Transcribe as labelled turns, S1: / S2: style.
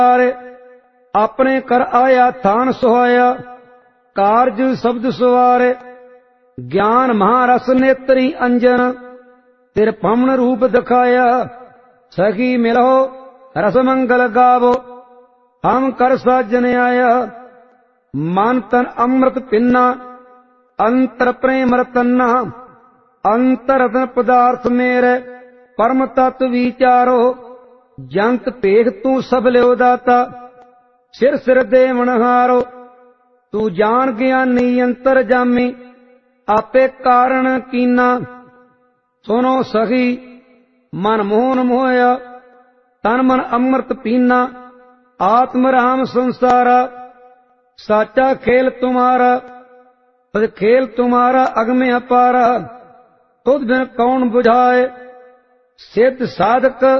S1: ਆਪਣੇ ਕਰ ਆਇਆ ਥਾਨ ਸੁਹਾਇਆ, ਕਾਰਜ ਸ਼ਬਦ ਸਵਾਰੇ। ਗਿਆਨ ਮਹਾਰਸ ਨੇਤਰੀ ਅੰਜਨ, ਤਿਰ ਪਵਨ ਰੂਪ ਦਿਖਾਇਆ। ਸਖੀ ਮਿਲੋ ਰਸ ਮੰਗਲ ਗਾਵੋ, ਹਮ ਕਰ ਸਾਜਨ ਆਇਆ। ਮਨ ਤਨ ਅੰਮ੍ਰਿਤ ਪਿੰਨਾ, ਅੰਤਰ ਪ੍ਰੇਮ ਰਤਨਾ। ਅੰਤਰ ਰਤਨ ਪਦਾਰਥ ਮੇਰੇ, ਪਰਮ ਤਤ ਵਿਚਾਰੋ। ਜੰਤ ਭੇਖ ਤੂੰ ਸਭ ਲਿਓ ਦਾਤਾ, ਸਿਰ ਸਿਰ ਦੇਵਨਹਾਰੋ। ਤੂੰ ਜਾਣ ਗਿਆਨੀ ਅੰਤਰ ਜਾਮੀ, ਆਪੇ ਕਾਰਣ ਕੀਨਾ। ਸੁਨੋ ਸਖੀ ਮਨ ਮੋਹਨ ਮੋਹਿਆ, ਤਨ ਮਨ ਅੰਮ੍ਰਿਤ ਪੀਨਾ। ਆਤਮ ਰਾਮ ਸੰਸਾਰਾ, ਸਾਚਾ खेल तुम्हारा। तद खेल तुम्हारा अगम अपारा, तुझ बिन कौन बुझाए। सिद्ध साधक